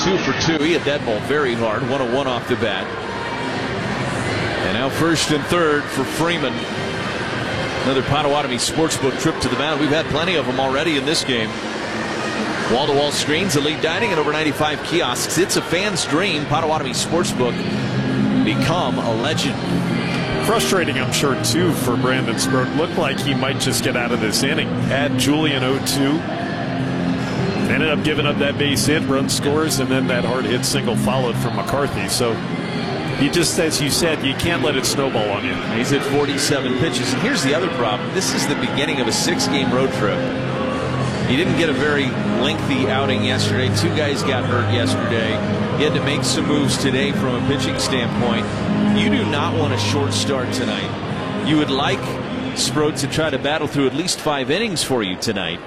2 for 2. He hit that ball very hard. 1-1 off the bat. And now first and third for Freeman. Another Potawatomi Sportsbook trip to the mound. We've had plenty of them already in this game. Wall-to-wall screens, elite dining, and over 95 kiosks. It's a fan's dream. Potawatomi Sportsbook, become a legend. Frustrating, I'm sure, too, for Brandon Sproat. Looked like he might just get out of this inning. Had Julian 0-2. Ended up giving up that base hit, run scores, and then that hard hit single followed from McCarthy. So you just, as you said, you can't let it snowball on you. He's at 47 pitches. And here's the other problem. This is the beginning of a 6-game road trip. He didn't get a very lengthy outing yesterday. 2 guys got hurt yesterday. He had to make some moves today from a pitching standpoint. You do not want a short start tonight. You would like Sproat to try to battle through at least 5 innings for you tonight.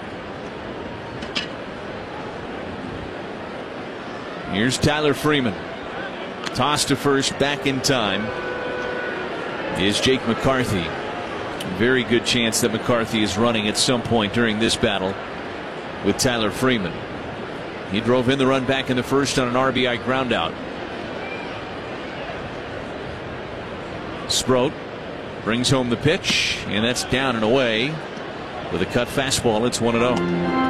Here's Tyler Freeman. Toss to first, back in time is Jake McCarthy. Very good chance that McCarthy is running at some point during this battle with Tyler Freeman. He drove in the run back in the first on an RBI ground out. Sproat brings home the pitch, and that's down and away with a cut fastball. It's 1-0.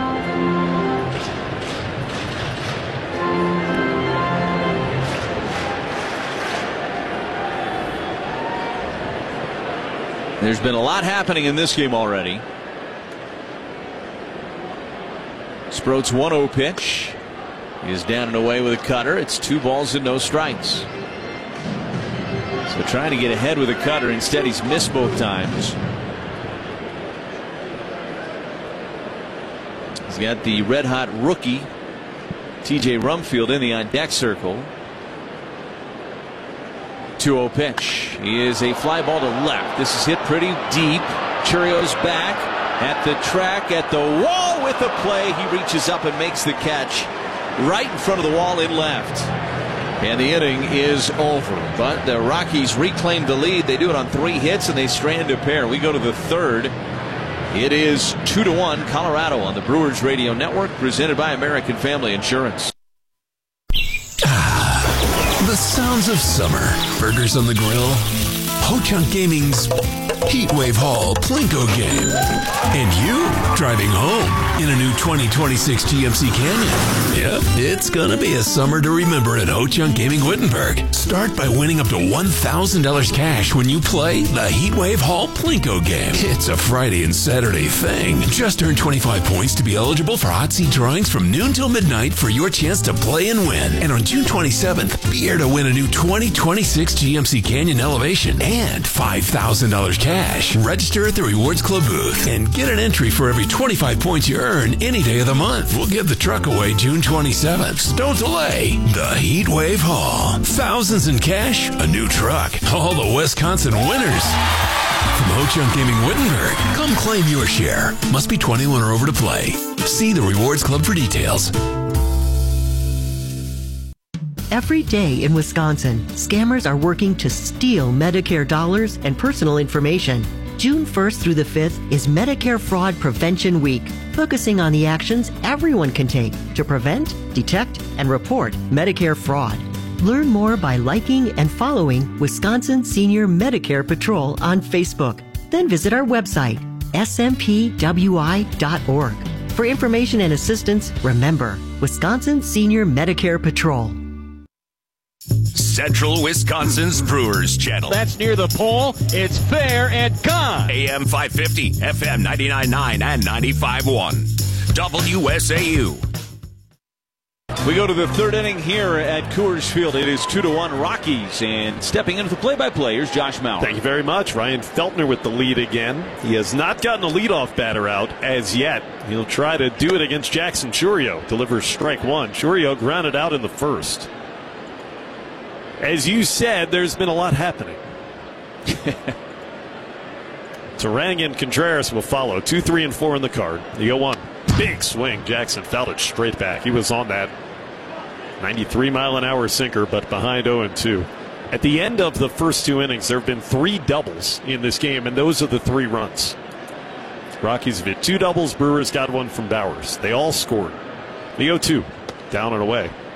There's been a lot happening in this game already. Sproat's 1-0 pitch is down and away with a cutter. It's 2 balls and no strikes. So trying to get ahead with a cutter. Instead, he's missed both times. He's got the red-hot rookie TJ Rumfield in the on-deck circle. 2-0 pitch is a fly ball to left. This is hit pretty deep. Churio's back at the track, at the wall with the play. He reaches up and makes the catch right in front of the wall in left. And the inning is over. But the Rockies reclaim the lead. They do it on 3 hits and they strand a pair. We go to the third. It is 2-1 Colorado on the Brewers Radio Network, presented by American Family Insurance. The sounds of summer. Burgers on the grill. Ho-Chunk Gaming's Heatwave Hall Plinko game. And you driving home in a new 2026 GMC Canyon. Yep, it's gonna be a summer to remember at Ho-Chunk Gaming Wittenberg. Start by winning up to $1,000 cash when you play the Heatwave Hall Plinko game. It's a Friday and Saturday thing. Just earn 25 points to be eligible for hot seat drawings from noon till midnight for your chance to play and win. And on June 27th, be here to win a new 2026 GMC Canyon Elevation and $5,000 cash. Register at the Rewards Club booth and get an entry for every 25 points you earn any day of the month. We'll give the truck away June 27th. So don't delay. The Heatwave Hall. Thousands in cash, a new truck. All the Wisconsin winners. From Ho-Chunk Gaming Wittenberg, come claim your share. Must be 21 or over to play. See the Rewards Club for details. Every day in Wisconsin, scammers are working to steal Medicare dollars and personal information. June 1st through the 5th is Medicare Fraud Prevention Week, focusing on the actions everyone can take to prevent, detect, and report Medicare fraud. Learn more by liking and following Wisconsin Senior Medicare Patrol on Facebook. Then visit our website, smpwi.org. For information and assistance, remember, Wisconsin Senior Medicare Patrol. Central Wisconsin's Brewers Channel. That's near the pole. It's fair and gone. AM 550, FM 99.9 and 95.1. WSAU. We go to the third inning here at Coors Field. It is 2-1 Rockies, and stepping into the play-by-play, here's Josh Mauer. Thank you very much. Ryan Feltner with the lead again. He has not gotten a leadoff batter out as yet. He'll try to do it against Jackson Chourio. Delivers strike 1. Chourio grounded out in the first. As you said, there's been a lot happening. Turang and Contreras will follow. 2, 3, and 4 in the card. The 0-1. Big swing. Jackson fouled it straight back. He was on that 93-mile-an-hour sinker, but behind 0-2. At the end of the first 2 innings, there have been 3 doubles in this game, and those are the 3 runs. Rockies have hit 2 doubles. Brewers got 1 from Bowers. They all scored. The 0-2. Down and away.